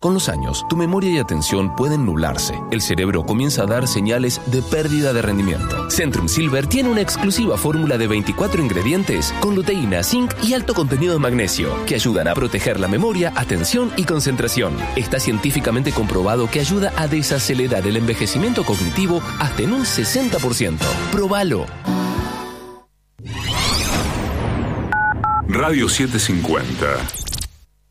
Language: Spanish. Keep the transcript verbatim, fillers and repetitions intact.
Con los años, tu memoria y atención pueden nublarse. El cerebro comienza a dar señales de pérdida de rendimiento. Centrum Silver tiene una exclusiva fórmula de veinticuatro ingredientes con luteína, zinc y alto contenido de magnesio que ayudan a proteger la memoria, atención y concentración. Está científicamente comprobado que ayuda a desacelerar el envejecimiento cognitivo hasta en un sesenta por ciento. ¡Próbalo! Radio setecientos cincuenta.